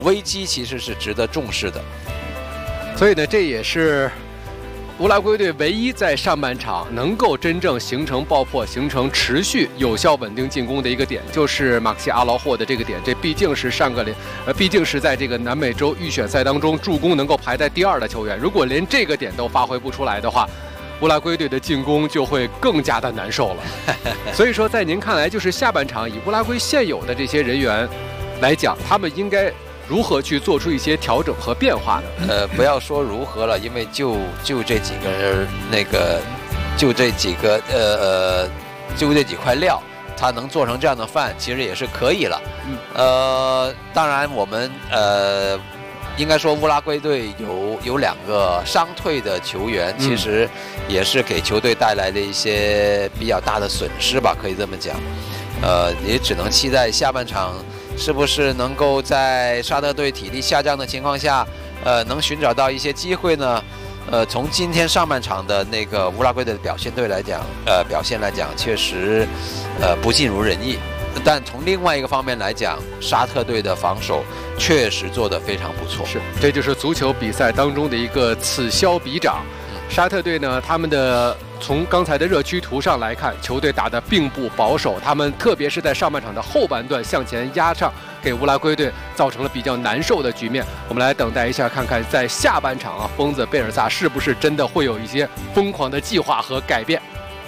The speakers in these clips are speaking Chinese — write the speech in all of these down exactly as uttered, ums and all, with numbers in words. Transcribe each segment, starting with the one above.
危机其实是值得重视的。 所以呢，这也是乌拉圭队唯一在上半场能够真正形成爆破、形成持续有效稳定进攻的一个点，就是马克西阿劳霍的这个点。这毕竟是上个联，呃，毕竟是在这个南美洲预选赛当中助攻能够排在第二的球员。如果连这个点都发挥不出来的话，乌拉圭队的进攻就会更加的难受了。所以说，在您看来，就是下半场以乌拉圭现有的这些人员来讲，他们应该如何去做出一些调整和变化呢？ 呃，不要说如何了，因为就就这几个人，那个，就这几个呃呃，就这几块料，他能做成这样的饭，其实也是可以了。 嗯、 呃，当然我们呃。应该说，乌拉圭队有有两个伤退的球员，其实也是给球队带来了一些比较大的损失吧，可以这么讲。呃，也只能期待下半场是不是能够在沙特队体力下降的情况下，呃，能寻找到一些机会呢？呃，从今天上半场的那个乌拉圭的表现队来讲，呃，表现来讲，确实，呃，不尽如人意。但从另外一个方面来讲，沙特队的防守确实做得非常不错。 是，这就是足球比赛当中的一个此消彼长。嗯、沙特队呢，他们的从刚才的热区图上来看，球队打得并不保守，他们特别是在上半场的后半段向前压上，给乌拉圭队造成了比较难受的局面。我们来等待一下，看看在下半场啊，疯子贝尔萨是不是真的会有一些疯狂的计划和改变。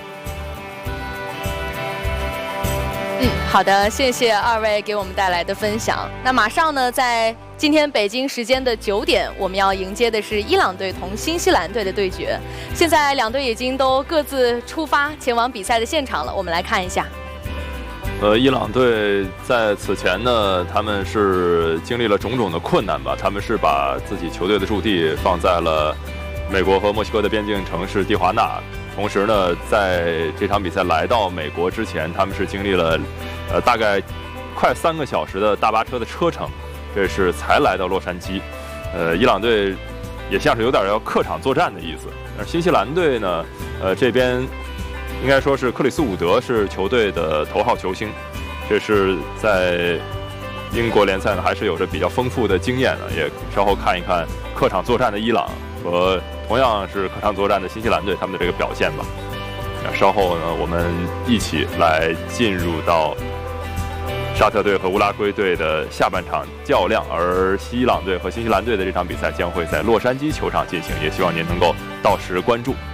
嗯，好的，谢谢二位给我们带来的分享。那马上呢，在今天北京时间的九点，我们要迎接的是伊朗队同新西兰队的对决。现在两队已经都各自出发前往比赛的现场了，我们来看一下。 呃，伊朗队在此前呢，他们是经历了种种的困难吧，他们是把自己球队的驻地放在了美国和墨西哥的边境城市蒂华纳。同时呢，在这场比赛来到美国之前，他们是经历了，呃，大概快三个小时的大巴车的车程，这是才来到洛杉矶。呃，伊朗队也像是有点要客场作战的意思。而新西兰队呢，呃，这边应该说是克里斯伍德是球队的头号球星，这是在英国联赛呢还是有着比较丰富的经验的。也稍后看一看客场作战的伊朗和同样是客场作战的新西兰队他们的这个表现吧。稍后呢，我们一起来进入到沙特队和乌拉圭队的下半场较量，而伊朗队和新西兰队的这场比赛将会在洛杉矶球场进行，也希望您能够到时关注。